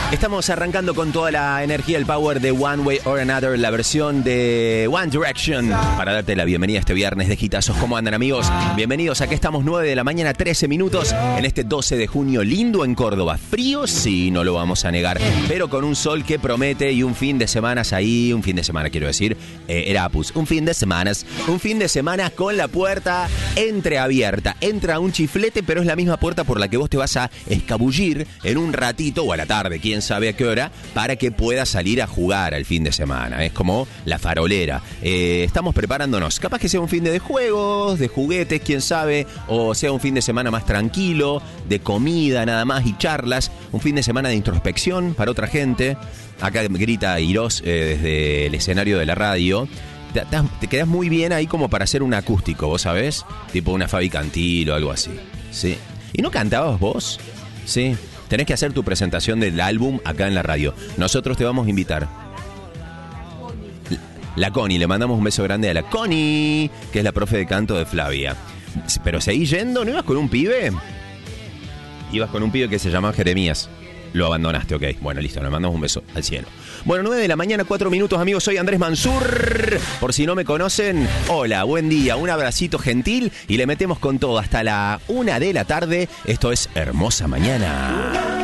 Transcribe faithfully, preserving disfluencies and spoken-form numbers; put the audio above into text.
Estamos arrancando con toda la energía, el power de One Way or Another, la versión de One Direction, para darte la bienvenida este viernes de Hitazos. ¿Cómo andan, amigos? Bienvenidos, aquí estamos, nueve de la mañana, trece minutos, en este doce de junio, lindo en Córdoba. Frío, sí, no lo vamos a negar, pero con un sol que promete y un fin de semanas ahí, un fin de semana quiero decir, eh, era Apus, un fin de semanas, un fin de semana con la puerta entreabierta. Entra un chiflete, pero es la misma puerta por la que vos te vas a escabullir en un ratito o a la tarde, quién sabe a qué hora, para que puedas salir a jugar al fin de semana. Es como la farolera. Eh, estamos preparándonos. Capaz que sea un fin de juegos, de juguetes, quién sabe, o sea un fin de semana más tranquilo, de comida nada más y charlas. Un fin de semana de introspección para otra gente. Acá grita Irós eh, desde el escenario de la radio. Te, te, te quedás muy bien ahí como para hacer un acústico, ¿vos sabés? Tipo una Fabi Cantil o algo así. Sí. ¿Y no cantabas vos? Sí. Tenés que hacer tu presentación del álbum acá en la radio. Nosotros te vamos a invitar. La Connie, le mandamos un beso grande a la Connie, que es la profe de canto de Flavia. Pero seguís yendo, ¿no ibas con un pibe? Ibas con un pibe que se llama Jeremías. Lo abandonaste, ok. Bueno, listo, le mandamos un beso al cielo. Bueno, nueve de la mañana, cuatro minutos, amigos. Soy Andrés Mansur. Por si no me conocen, hola, buen día. Un abracito gentil y le metemos con todo hasta la una de la tarde. Esto es Hermosa Mañana.